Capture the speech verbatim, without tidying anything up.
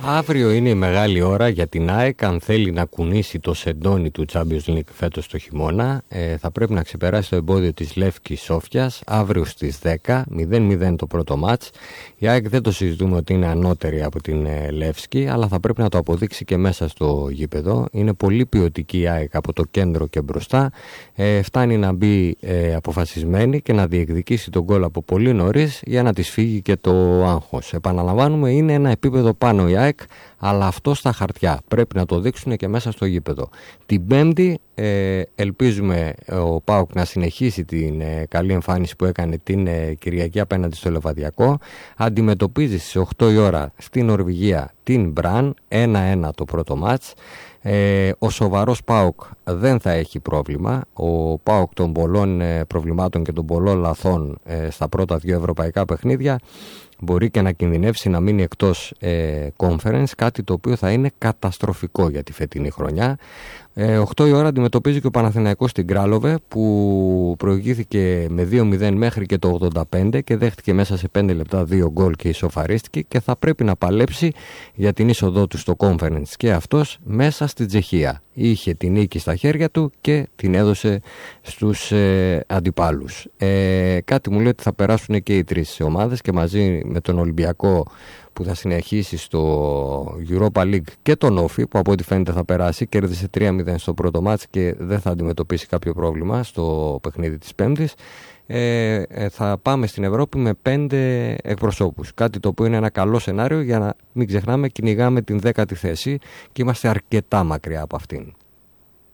Αύριο είναι η μεγάλη ώρα για την ΑΕΚ. Αν θέλει να κουνήσει το σεντόνι του Champions League φέτος το χειμώνα, ε, θα πρέπει να ξεπεράσει το εμπόδιο της Λεύκης Σόφιας αύριο στις δέκα, μηδέν μηδέν το πρώτο μάτς. Η ΑΕΚ δεν το συζητούμε ότι είναι ανώτερη από την ε, Λεύσκη, αλλά θα πρέπει να το αποδείξει και μέσα στο γήπεδο. Είναι πολύ ποιοτική η ΑΕΚ από το κέντρο και μπροστά. Ε, φτάνει να μπει ε, αποφασισμένη και να διεκδικήσει τον γκολ από πολύ νωρίς για να της φύγει και το άγχος. Επαναλαμβάνουμε, είναι ένα επίπεδο πάνω η ΑΕΚ, αλλά αυτό στα χαρτιά. Πρέπει να το δείξουν και μέσα στο γήπεδο. Την Πέμπτη ε, ελπίζουμε ο ΠΑΟΚ να συνεχίσει την ε, καλή εμφάνιση που έκανε την ε, Κυριακή απέναντι στο Λεβαδιακό. Αντιμετωπίζει στις οκτώ η ώρα στην Νορβηγία την Μπραν, ένα ένα το πρώτο μάτς. Ε, ο σοβαρός ΠΑΟΚ δεν θα έχει πρόβλημα. Ο ΠΑΟΚ των πολλών ε, προβλημάτων και των πολλών λαθών ε, στα πρώτα δύο ευρωπαϊκά παιχνίδια μπορεί και να κινδυνεύσει να μείνει εκτός ε, conference, κάτι το οποίο θα είναι καταστροφικό για τη φετινή χρονιά. Ε, οκτώ η ώρα αντιμετωπίζει και ο Παναθηναϊκός στην Κράλοβε, που προηγήθηκε με δύο μηδέν μέχρι και το ογδόντα πέντε και δέχτηκε μέσα σε πέντε λεπτά δύο γκολ και ισοφαρίστηκε, και θα πρέπει να παλέψει για την είσοδό του στο conference και αυτός μέσα στη Τσεχία. Είχε την νίκη στα χέρια του και την έδωσε στους ε, αντιπάλους. Ε, κάτι μου λέει ότι θα περάσουν και οι τρεις ομάδες, και μαζί με τον Ολυμπιακό που θα συνεχίσει στο Europa League και τον Όφι, που από ό,τι φαίνεται θα περάσει, κέρδισε τρία μηδέν στο πρώτο μάτς και δεν θα αντιμετωπίσει κάποιο πρόβλημα στο παιχνίδι της Πέμπτης. Ε, ε, θα πάμε στην Ευρώπη με πέντε εκπροσώπους, κάτι το οποίο είναι ένα καλό σενάριο, για να μην ξεχνάμε κυνηγάμε την δέκατη θέση και είμαστε αρκετά μακριά από αυτήν.